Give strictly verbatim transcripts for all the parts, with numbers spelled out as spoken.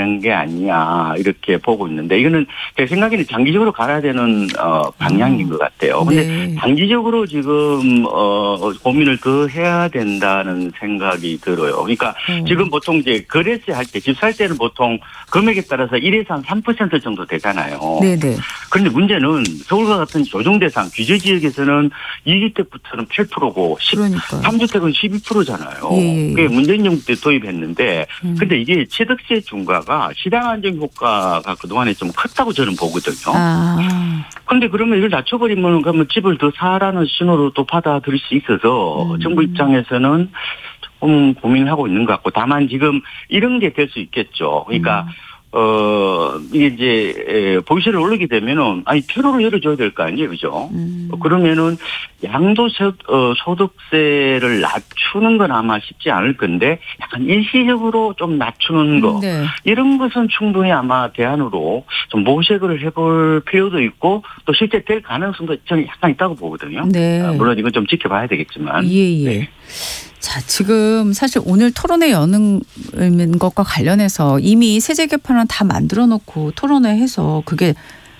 가는 게 아니냐 이렇게 보고 있는데 이거는 제 생각에는 장기적으로 가야 되는 어, 방향인 것 같아요. 그런데 네. 단기적으로 지금 어, 고민을 더 해야 된다는 생각이 들어요. 그러니까 음. 지금 보통 이제 거래세 할 때 집 살 때는 보통 금액에 따라서 일에서 한 삼 퍼센트 정도 되잖아요. 네네. 그런데 문제는 서울과 같은 조정 대상 규제 지역에서는 이 주택부터는 팔 퍼센트고 그러니까요. 삼 주택은 십이 퍼센트잖아요. 예, 예. 그게 문재인 정부 때 도입했는데 음. 근데 이게 취득세 중과가 시장 안정 효과가 그동안에 좀 컸다고 저는 보거든요. 아. 그런데 그러면 이걸 낮춰버리면 그러면 집을 더 사라는 신호로 또 받아들일 수 있어서 음. 정부 입장에서는 조금 고민하고 있는 것 같고 다만 지금 이런 게 될 수 있겠죠. 그러니까 음. 어, 이게 이제, 보이시를 오르게 되면은, 아니, 표로를 열어줘야 될 거 아니에요. 그죠? 음. 그러면은, 양도세, 어, 소득세를 낮추는 건 아마 쉽지 않을 건데, 약간 일시적으로 좀 낮추는 거. 네. 이런 것은 충분히 아마 대안으로 좀 모색을 해볼 필요도 있고, 또 실제 될 가능성도 저는 약간 있다고 보거든요. 네. 아, 물론 이건 좀 지켜봐야 되겠지만. 예, 예. 네. 자, 지금 사실 오늘 토론회 여는 것과 관련해서 이미 세제 개편은 다 만들어 놓고 토론회 해서 그게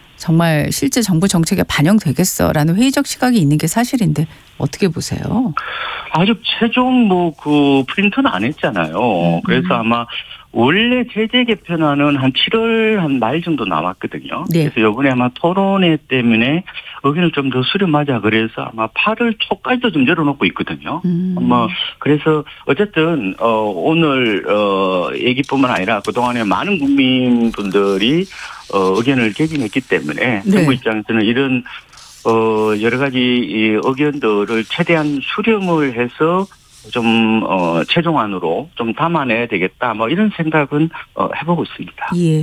정말 실제 정부 정책에 반영되겠어라는 회의적 시각이 있는 게 사실인데 어떻게 보세요? 아직 최종 뭐 그 프린트는 안 했잖아요. 음. 그래서 아마 원래 세제 개편안은 한 칠월 한 말 정도 나왔거든요. 네. 그래서 이번에 아마 토론회 때문에 의견을 좀 더 수렴하자 그래서 아마 팔월 초까지도 좀 열어놓고 있거든요. 음. 뭐 그래서 어쨌든 어 오늘 어 얘기뿐만 아니라 그 동안에 많은 국민분들이 어 의견을 개진했기 때문에 네. 정부 입장에서는 이런 어 여러 가지 이 의견들을 최대한 수렴을 해서 좀 어 최종안으로 좀 담아내야 되겠다. 뭐 이런 생각은 어 해보고 있습니다. 예.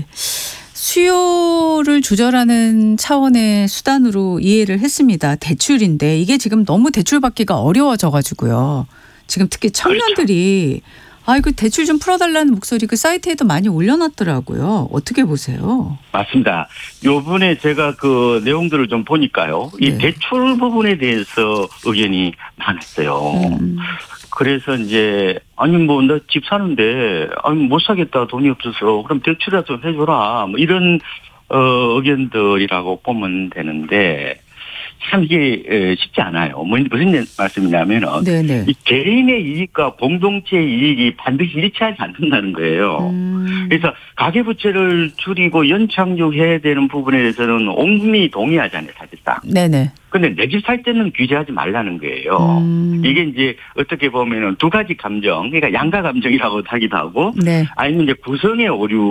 수요를 조절하는 차원의 수단으로 이해를 했습니다. 대출인데 이게 지금 너무 대출받기가 어려워져 가지고요. 지금 특히 청년들이 아 이거 대출 좀 풀어달라는 목소리 그 사이트에도 많이 올려놨더라고요. 어떻게 보세요? 맞습니다. 요번에 제가 그 내용들을 좀 보니까요. 이 네. 대출 부분에 대해서 의견이 많았어요. 음. 그래서 이제 아니 뭐 나 집 사는데 아니 못 사겠다 돈이 없어서 그럼 대출이라도 해줘라 뭐 이런 어 의견들이라고 보면 되는데 참 이게 쉽지 않아요. 뭐 무슨 말씀이냐면은 네네. 이 개인의 이익과 공동체의 이익이 반드시 일치하지 않는다는 거예요. 음. 그래서 가계부채를 줄이고 연착륙해야 되는 부분에 대해서는 온 국민이 동의하잖아요, 사실상. 네네. 근데 내 집 살 때는 규제하지 말라는 거예요. 음. 이게 이제 어떻게 보면은 두 가지 감정, 그러니까 양가 감정이라고 하기도 하고, 네. 아니면 이제 구성의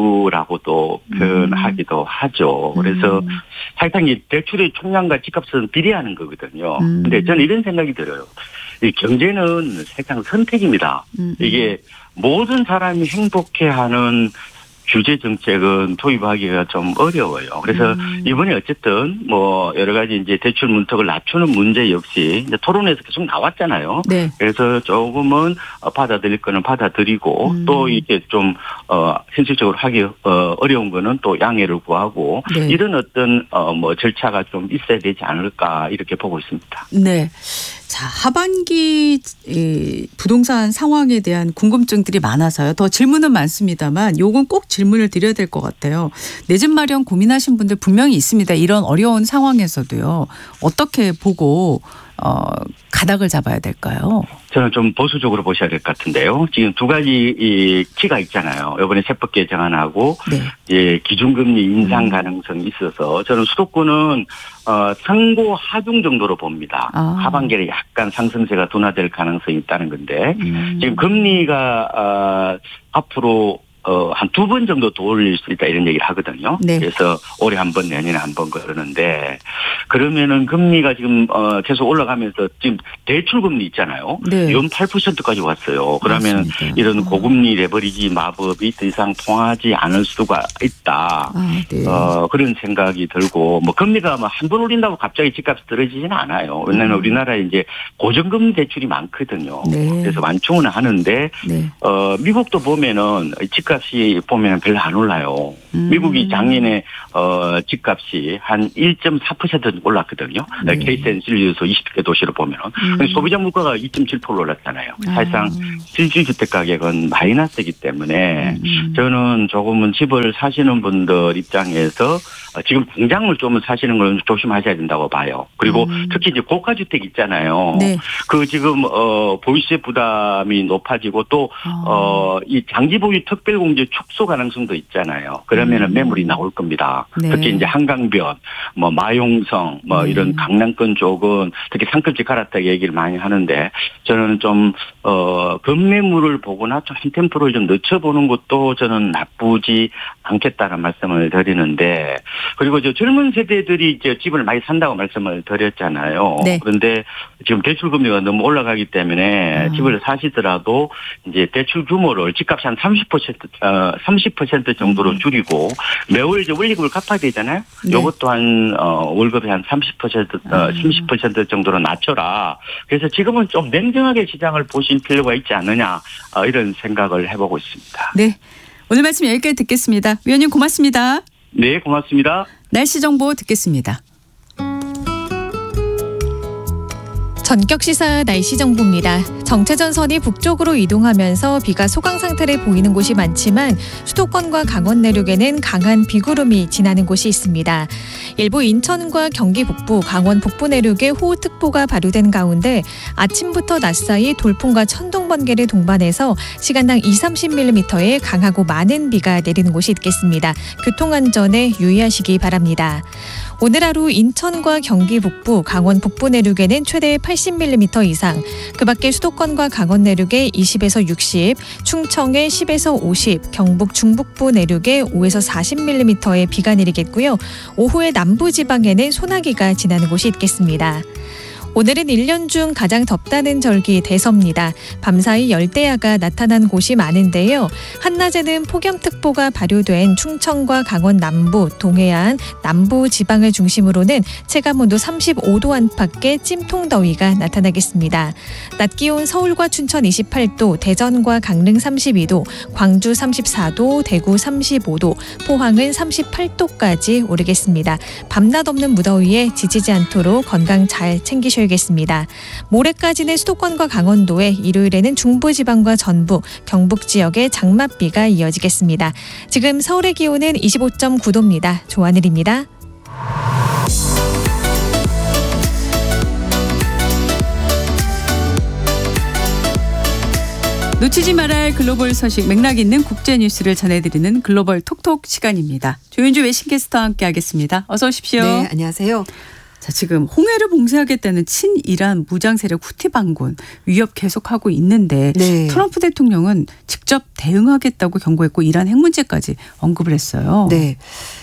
오류라고도 표현하기도 하죠. 그래서 음. 사실상 이 대출의 총량과 집값은 비례하는 거거든요. 음. 근데 저는 이런 생각이 들어요. 이 경제는 사실상 선택입니다. 음. 이게 모든 사람이 행복해하는 규제 정책은 도입하기가 좀 어려워요. 그래서 음. 이번에 어쨌든 뭐 여러 가지 이제 대출 문턱을 낮추는 문제 역시 이제 토론에서 계속 나왔잖아요. 네. 그래서 조금은 받아들일 거는 받아들이고 음. 또 이게 좀 어 현실적으로 하기 어 어려운 거는 또 양해를 구하고 네. 이런 어떤 어 뭐 절차가 좀 있어야 되지 않을까 이렇게 보고 있습니다. 네. 자, 하반기 이 부동산 상황에 대한 궁금증들이 많아서요. 더 질문은 많습니다만 요건 꼭 질문을 드려야 될 것 같아요. 내 집 마련 고민하신 분들 분명히 있습니다. 이런 어려운 상황에서도요. 어떻게 보고 어, 가닥을 잡아야 될까요? 저는 좀 보수적으로 보셔야 될 것 같은데요. 지금 두 가지 이 키가 있잖아요. 이번에 세법 개정안하고 네. 예, 기준금리 인상 가능성이 있어서 저는 수도권은 어, 상고 하중 정도로 봅니다. 아. 하반기에 약간 상승세가 둔화될 가능성이 있다는 건데 음. 지금 금리가 어, 앞으로 어, 한 두 번 정도 더 올릴 수 있다 이런 얘기를 하거든요. 네. 그래서 올해 한 번, 내년에 한 번 그러는데 그러면은 금리가 지금 어, 계속 올라가면서 지금 대출 금리 있잖아요. 네. 연 팔 퍼센트까지 왔어요. 그러면 맞습니다. 이런 고금리 레버리지 마법이 더 이상 통하지 않을 수가 있다. 아, 네. 어, 그런 생각이 들고 뭐 금리가 뭐 한 번 올린다고 갑자기 집값이 떨어지지는 않아요. 왜냐하면 음. 우리나라에 이제 고정금리 대출이 많거든요. 네. 그래서 완충은 하는데 네. 어, 미국도 보면은 집값 집값이 보면 별로 안 올라요. 음. 미국이 작년에 어, 집값이 한 일 점 사 퍼센트 올랐거든요. 네. 케이센실리우스 이십 개 도시로 보면. 음. 소비자 물가가 이 점 칠 퍼센트 올랐잖아요. 아. 사실상 실질주택 가격은 마이너스이기 때문에 음. 저는 조금은 집을 사시는 분들 입장에서 지금 당장을 좀 사시는 걸 조심하셔야 된다고 봐요. 그리고 음. 특히 이제 고가주택 있잖아요. 네. 그 지금 어 보유세 부담이 높아지고 또 어 이 장기 보유 특별공제 축소 가능성도 있잖아요. 그러면은 음. 매물이 나올 겁니다. 네. 특히 이제 한강변, 뭐 마용성, 뭐 네. 이런 강남권 쪽은 특히 상급지 갈았다 얘기를 많이 하는데 저는 좀 어 급매물을 보거나 좀 한 템포를 좀 늦춰보는 것도 저는 나쁘지 않겠다는 말씀을 드리는데 그리고 저 젊은 세대들이 이제 집을 많이 산다고 말씀을 드렸잖아요. 네. 그런데 지금 대출 금리가 너무 올라가기 때문에 아. 집을 사시더라도 이제 대출 규모를 집값이 한 삼십 퍼센트, 어, 삼십 퍼센트 정도로 음. 줄이고 매월 이제 원리금을 갚아야 되잖아요. 네. 요것도 한, 어, 월급의 한 삼십 퍼센트, 어, 아. 삼십 퍼센트 정도로 낮춰라. 그래서 지금은 좀 냉정하게 시장을 보실 필요가 있지 않느냐, 어, 이런 생각을 해보고 있습니다. 네. 오늘 말씀 여기까지 듣겠습니다. 위원님 고맙습니다. 네, 고맙습니다. 날씨 정보 듣겠습니다. 전격시사 날씨 정보입니다. 정체전선이 북쪽으로 이동하면서 비가 소강 상태를 보이는 곳이 많지만 수도권과 강원 내륙에는 강한 비구름이 지나는 곳이 있습니다. 일부 인천과 경기 북부, 강원 북부 내륙에 호우특보가 발효된 가운데 아침부터 낮 사이 돌풍과 천둥 번개를 동반해서 시간당 이삼십 밀리미터의 강하고 많은 비가 내리는 곳이 있겠습니다. 교통안전에 유의하시기 바랍니다. 오늘 하루 인천과 경기 북부, 강원 북부 내륙에는 최대 팔십 밀리미터 이상, 그 밖에 수도권과 강원 내륙에 이십에서 육십, 충청에 십에서 오십, 경북 중북부 내륙에 오에서 사십 밀리미터의 비가 내리겠고요. 오후에 남부지방에는 소나기가 지나는 곳이 있겠습니다. 오늘은 일 년 중 가장 덥다는 절기 대서입니다. 밤사이 열대야가 나타난 곳이 많은데요. 한낮에는 폭염특보가 발효된 충청과 강원 남부, 동해안, 남부 지방을 중심으로는 체감온도 삼십오 도 안팎의 찜통더위가 나타나겠습니다. 낮 기온 서울과 춘천 이십팔 도, 대전과 강릉 삼십이 도, 광주 삼십사 도, 대구 삼십오 도, 포항은 삼십팔 도까지 오르겠습니다. 밤낮 없는 무더위에 지치지 않도록 건강 잘 챙기셔야 겠습니다. 모레까지는 수도권과 강원도에, 일요일에는 중부지방과 전북, 경북 지역에 장맛비가 이어지겠습니다. 지금 서울의 기온은 이십오 점 구 도입니다. 조하늘입니다. 놓치지 말아야 할 글로벌 소식 맥락 있는 국제 뉴스를 전해드리는 글로벌 톡톡 시간입니다. 조윤주 외신캐스터와 함께하겠습니다. 어서 오십시오. 네, 안녕하세요. 자, 지금 홍해를 봉쇄하겠다는 친이란 무장 세력 후티 반군 위협 계속하고 있는데 네. 트럼프 대통령은 직접 대응하겠다고 경고했고 이란 핵 문제까지 언급을 했어요. 네.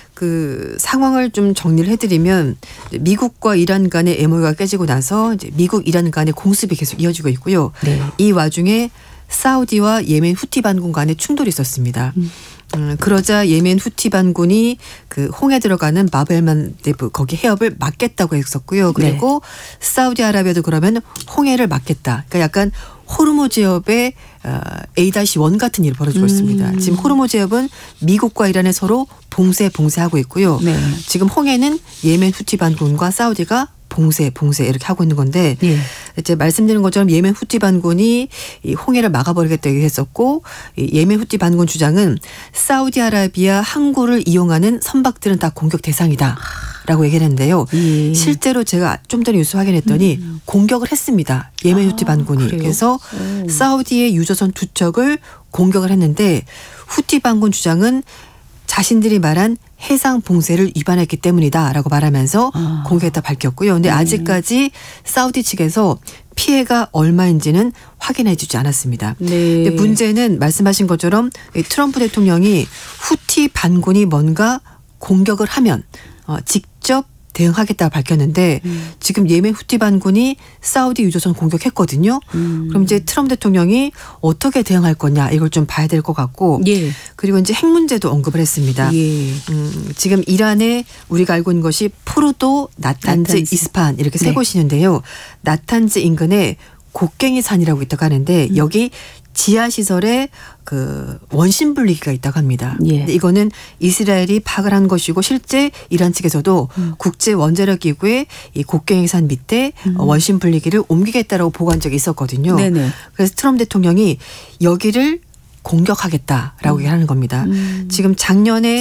그 상황을 좀 정리를 해드리면 미국과 이란 간의 엠오유가 깨지고 나서 이제 미국 이란 간의 공습이 계속 이어지고 있고요. 네. 이 와중에 사우디와 예멘 후티 반군 간의 충돌이 있었습니다. 음. 음, 그러자 예멘 후티 반군이 그 홍해 들어가는 바벨만데브 거기 해협을 막겠다고 했었고요. 그리고 네. 사우디아라비아도 그러면 홍해를 막겠다. 그러니까 약간 호르무즈 해협의 에이 일 같은 일이 벌어지고 음. 있습니다. 지금 호르무즈 해협은 미국과 이란에 서로 봉쇄 봉쇄하고 있고요. 네. 지금 홍해는 예멘 후티 반군과 사우디가 봉쇄, 봉쇄 이렇게 하고 있는 건데 예. 이제 말씀드린 것처럼 예멘 후티 반군이 이 홍해를 막아버리겠다고 했었고 이 예멘 후티 반군 주장은 사우디아라비아 항구를 이용하는 선박들은 다 공격 대상이다. 라고 얘기를 했는데요. 예. 실제로 제가 좀 전에 뉴스 확인했더니 음. 공격을 했습니다. 예멘 후티 반군이. 아, 그래서 오. 사우디의 유조선 두 척을 공격을 했는데 후티 반군 주장은 자신들이 말한 해상 봉쇄를 위반했기 때문이다라고 말하면서 아. 공격했다 밝혔고요. 그런데 네. 아직까지 사우디 측에서 피해가 얼마인지는 확인해 주지 않았습니다. 네. 근데 문제는 말씀하신 것처럼 트럼프 대통령이 후티 반군이 뭔가 공격을 하면 어, 직접 대응하겠다고 밝혔는데 음. 지금 예멘 후티 반군이 사우디 유조선 공격했거든요. 음. 그럼 이제 트럼프 대통령이 어떻게 대응할 거냐 이걸 좀 봐야 될 것 같고 예. 그리고 이제 핵 문제도 언급을 했습니다. 예. 음, 지금 이란에 우리가 알고 있는 것이 포르도, 나탄즈, 나탄즈. 이스파한 이렇게 세 네. 곳이 있는데요. 나탄즈 인근에 곡괭이 산이라고 있다고 하는데 음. 여기 지하 시설에 그 원심 분리기가 있다고 합니다. 예. 근데 이거는 이스라엘이 파악을 한 것이고 실제 이란 측에서도 음. 국제 원자력 기구의 이 곡괭이산 밑에 음. 원심 분리기를 옮기겠다라고 보고한 적이 있었거든요. 네네. 그래서 트럼프 대통령이 여기를 공격하겠다라고 음. 얘기하는 겁니다. 음. 지금 작년에